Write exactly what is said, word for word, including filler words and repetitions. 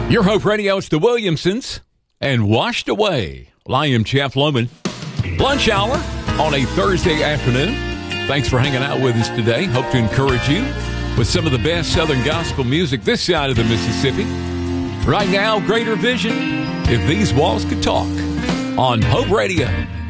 Your Hope Radio, it's the Williamsons and Washed Away. Well, I am Jeff Loman. Lunch hour on a Thursday afternoon. Thanks for hanging out with us today. Hope to encourage you with some of the best Southern gospel music this side of the Mississippi. Right now, Greater Vision, If These Walls Could Talk, on Hope Radio.